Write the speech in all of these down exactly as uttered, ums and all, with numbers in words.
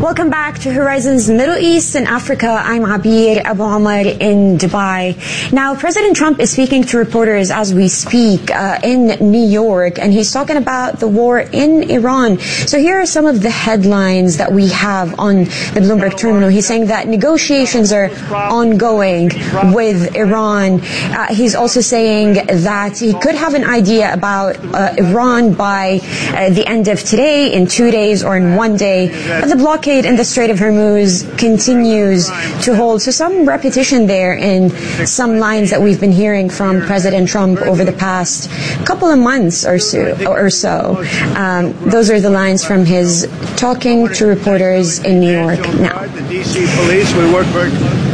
Welcome back to Horizons Middle East and Africa. I'm Abir Abu Omar in Dubai. Now, President Trump is speaking to reporters as we speak uh, in New York, and he's talking about the war in Iran. So here are some of the headlines that we have on the Bloomberg terminal. He's saying that negotiations are ongoing with Iran. Uh, he's also saying that he could have an idea about uh, Iran by uh, the end of today, in two days, or in one day. But the blockade in the Strait of Hormuz continues to hold. So some repetition there in some lines that we've been hearing from President Trump over the past couple of months or so. Or so. Um, those are the lines from his talking to reporters in New York now. The D C police, we work very closely.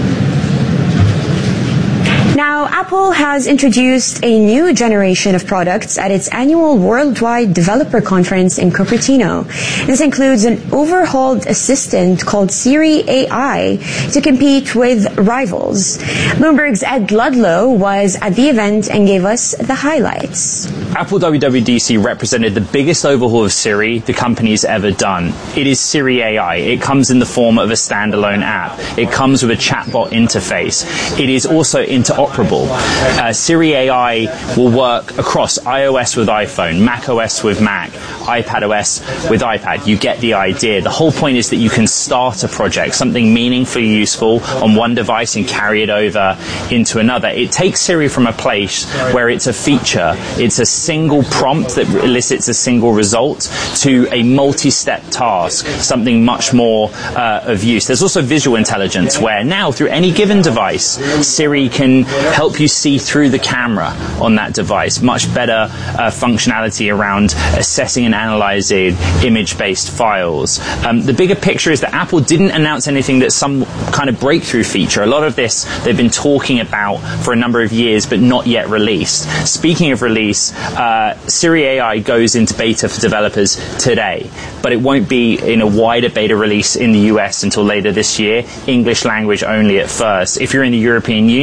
Now, Apple has introduced a new generation of products at its annual Worldwide Developer Conference in Cupertino. This includes an overhauled assistant called Siri A I to compete with rivals. Bloomberg's Ed Ludlow was at the event and gave us the highlights. Apple W W D C represented the biggest overhaul of Siri the company's ever done. It is Siri A I. It comes in the form of a standalone app. It comes with a chatbot interface. It is also interoperable. Uh, Siri A I will work across iOS with iPhone, macOS with Mac, iPadOS with iPad. You get the idea. The whole point is that you can start a project, something meaningfully useful on one device, and carry it over into another. It takes Siri from a place where it's a feature, it's a single prompt that elicits a single result, to a multi-step task, something much more uh, of use. There's also visual intelligence, where now through any given device, Siri can help you see through the camera on that device. Much better uh, functionality around assessing and analyzing image-based files. Um, the bigger picture is that Apple didn't announce anything that's some kind of breakthrough feature. A lot of this they've been talking about for a number of years, but not yet released. Speaking of release, uh, Siri A I goes into beta for developers today, but it won't be in a wider beta release in the U S until later this year. English language only at first. If you're in the European Union,